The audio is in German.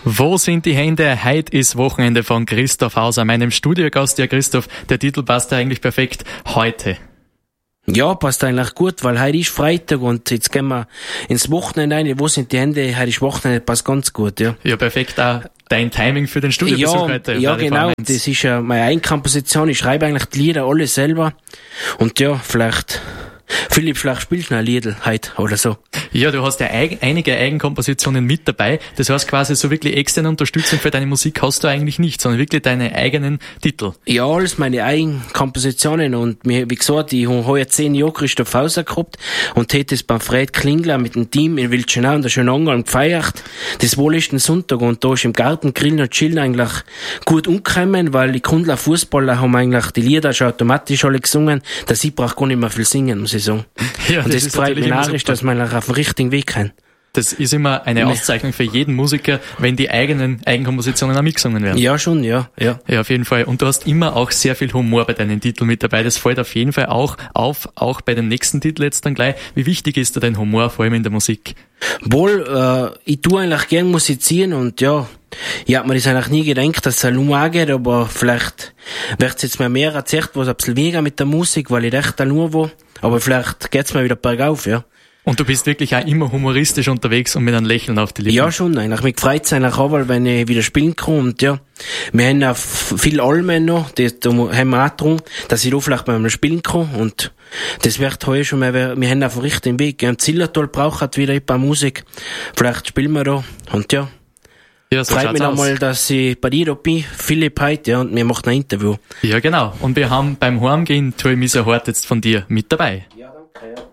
Wo sind die Hände? Heute ist Wochenende von Christoph Hauser, meinem Studiogast. Ja, Christoph, der Titel passt ja eigentlich perfekt. Heute. Ja, passt eigentlich gut, weil heute ist Freitag und jetzt gehen wir ins Wochenende rein. Wo sind die Hände? Heute ist Wochenende, passt ganz gut, ja. Ja, perfekt auch dein Timing für den Studiobesuch heute. Ja, genau. Das ist ja meine Eigenkomposition. Ich schreibe eigentlich die Lieder alle selber. Und ja, Philipp, vielleicht spielst du noch ein Lied heute oder so. Ja, du hast ja einige Eigenkompositionen mit dabei. Das heißt quasi so wirklich externe Unterstützung für deine Musik hast du eigentlich nicht, sondern wirklich deine eigenen Titel. Ja, alles meine Eigenkompositionen und wie gesagt, ich habe heuer 10 Jahre Christoph Hauser gehabt und hätte es beim Fred Klingler mit dem Team in Wildschönau und der Schönangeln gefeiert. Das war letzten Sonntag und da ist im Garten Grillen und Chillen eigentlich gut umgekommen, weil die Kundler Fußballer haben eigentlich die Lieder schon automatisch alle gesungen, dass ich brauche gar nicht mehr viel singen, muss ich sagen. Ja, und das freut mich narrisch, dass man auf dem richtigen Weg kann. Das ist immer eine Auszeichnung für jeden Musiker, wenn die Eigenkompositionen auch mitgesungen werden. Ja, schon, ja. Ja, auf jeden Fall. Und du hast immer auch sehr viel Humor bei deinen Titeln mit dabei. Das fällt auf jeden Fall auch auf, auch bei dem nächsten Titel jetzt dann gleich. Wie wichtig ist dir dein Humor, vor allem in der Musik? Wohl, ich tue eigentlich gern musizieren und ja, ich hab mir das eigentlich nie gedacht, dass es ein Humor geht, aber vielleicht wird's jetzt mir mehr erzählt, was ein bisschen weniger mit der Musik, weil ich recht nur war. Aber vielleicht geht's mir wieder bergauf, ja. Und du bist wirklich auch immer humoristisch unterwegs und mit einem Lächeln auf die Lippen. Ja, schon, eigentlich. Mich freut es eigentlich auch, weil wenn ich wieder spielen kann und ja. Wir haben auch viel Almen noch, da haben wir auch drum, dass ich da vielleicht mal spielen kann und das wird heuer schon mal, wir haben auf dem richtigen Weg. Ja, Zillertal braucht wieder ein paar Musik. Vielleicht spielen wir da und ja. Ja, so freut mich nochmal, dass ich bei dir da bin, Philipp heute, ja, und wir machen ein Interview. Ja, genau. Und wir haben beim Heimgehen, tue ich mich so hart jetzt von dir mit dabei. Ja, danke, ja.